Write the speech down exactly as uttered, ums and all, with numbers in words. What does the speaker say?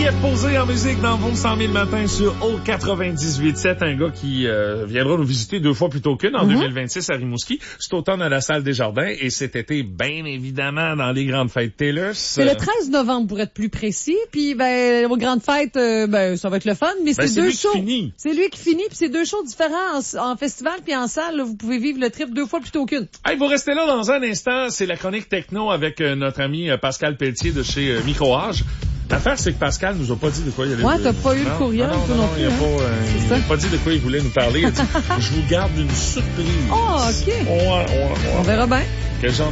Juliette Posé en musique dans vos cent mille matins sur O quatre-vingt-dix-huit sept. Un gars qui euh, viendra nous visiter deux fois plutôt qu'une en mm-hmm. deux mille vingt-six à Rimouski. Cet automne à la Salle des Jardins et cet été, bien évidemment, dans les grandes fêtes Taylor. C'est le treize novembre pour être plus précis. Puis, ben, aux grandes fêtes, euh, ben, ça va être le fun. Mais ben, c'est, c'est deux shows. C'est lui qui finit. Puis c'est deux shows différents en, en festival puis en salle. Là, vous pouvez vivre le trip deux fois plutôt qu'une. Hey, vous restez là dans un instant. C'est la chronique techno avec euh, notre ami euh, Pascal Pelletier de chez euh, Microage. L'affaire, c'est que Pascal nous a pas dit de quoi il allait. Ouais, t'as pas eu le courriel, non, non, toi non, non plus. Il a hein? pas, euh, il a pas dit de quoi il voulait nous parler. Il a dit, je vous garde une surprise. Oh, OK. Ouais, ouais, ouais. On verra bien. Quel genre